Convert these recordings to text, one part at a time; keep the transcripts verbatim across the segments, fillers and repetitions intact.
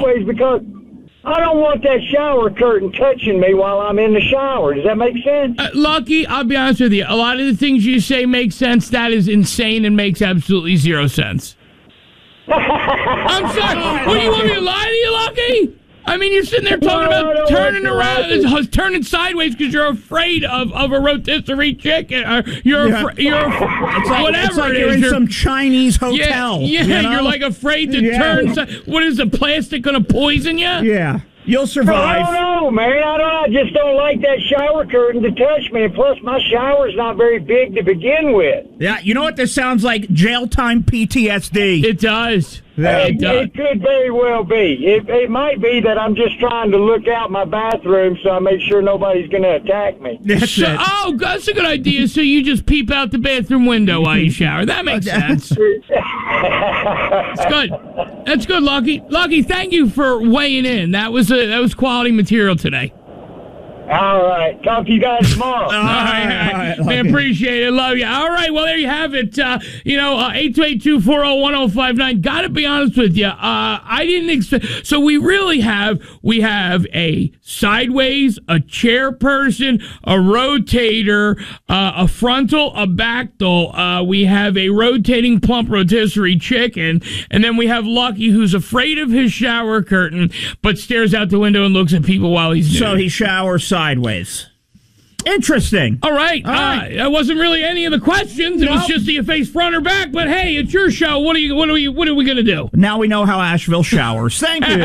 sideways because I don't want that shower curtain touching me while I'm in the shower. Does that make sense? Uh, Lucky, I'll be honest with you. A lot of the things you say make sense. That is insane and makes absolutely zero sense. I'm sorry. What, do you want me to lie to you, Lucky? I mean, you're sitting there talking No, about no, turning no, around, no. turning sideways because you're afraid of, of a rotisserie chicken. Or you're Yeah. afraid, you're af- It's like, whatever it's like it you're is. in You're- some Chinese yeah, hotel. yeah, you know? you're like afraid to Yeah. turn. Si- what is the plastic going to poison you? Yeah, you'll I survive. don't know, man. I don't. I just don't like that shower curtain to touch me. And plus, my shower's not very big to begin with. Yeah, you know what? This sounds like jail time P T S D. It does. Yeah. It It, does. it could very well be. It, it might be that I'm just trying to look out my bathroom so I make sure nobody's going to attack me. That's So, it. oh, that's a good idea. So you just peep out the bathroom window while you shower. That makes sense. That's good. That's good, Lucky. Lucky, thank you for weighing in. That was a, that was quality material today. All right. Talk to you guys tomorrow. All right, all right. Man, appreciate it. Love you. All right, well, there you have it. Uh, you know, uh, eight two eight, two four zero, one zero five nine. Got to be honest with you. Uh, I didn't expect. So we really have, we have a sideways, a chairperson, a rotator, uh, a frontal, a backdole. Uh, we have a rotating plump rotisserie chicken. And then we have Lucky, who's afraid of his shower curtain, but stares out the window and looks at people while he's So nude. he showers sideways. Interesting. All right. All right. Uh, that wasn't really any of the questions. It was Nope. just do you face front or back? But hey, it's your show. What are you? What are we? What are we gonna do? Now we know how Asheville showers. Thank you. You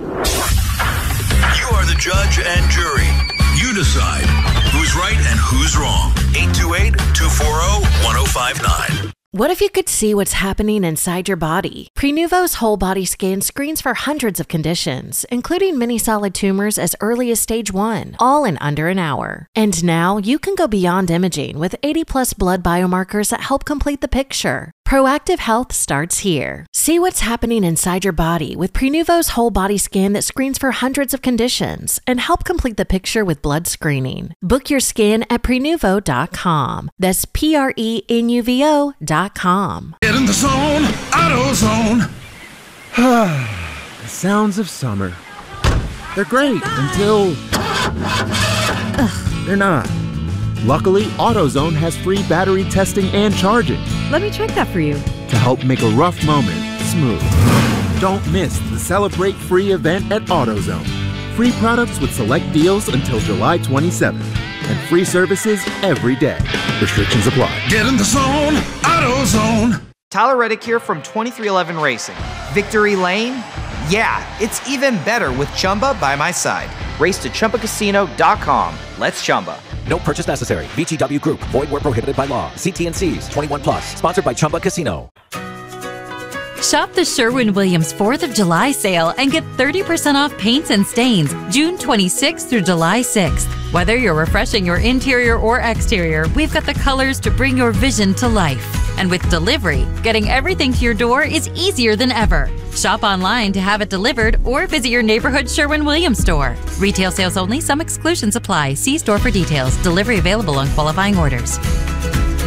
are the judge and jury. You decide who's right and who's wrong. eight two eight, two four zero, one zero five nine. What if you could see what's happening inside your body? Prenuvo's whole body scan screens for hundreds of conditions, including many solid tumors as early as stage one, all in under an hour. And now you can go beyond imaging with eighty plus blood biomarkers that help complete the picture. Proactive health starts here. See what's happening inside your body with Prenuvo's whole body scan that screens for hundreds of conditions and help complete the picture with blood screening. Book your scan at prenuvo dot com. That's P R E N U V O dot com. Get in the zone, AutoZone. The sounds of summer. They're great until they're not. Luckily, AutoZone has free battery testing and charging Let me check that for you. to help make a rough moment smooth. Don't miss the Celebrate Free event at AutoZone. Free products with select deals until July twenty-seventh. And free services every day. Restrictions apply. Get in the zone, AutoZone. Tyler Reddick here from twenty-three eleven Racing. Victory Lane? Yeah, it's even better with Chumba by my side. Race to Chumba Casino dot com. Let's Chumba. No purchase necessary. V G W Group. Void where prohibited by law. See T and C's. twenty-one plus. Sponsored by Chumba Casino. Shop the Sherwin-Williams fourth of July sale and get thirty percent off paints and stains June twenty-sixth through July sixth. Whether you're refreshing your interior or exterior, we've got the colors to bring your vision to life. And with delivery, getting everything to your door is easier than ever. Shop online to have it delivered or visit your neighborhood Sherwin-Williams store. Retail sales only. Some exclusions apply. See store for details. Delivery available on qualifying orders.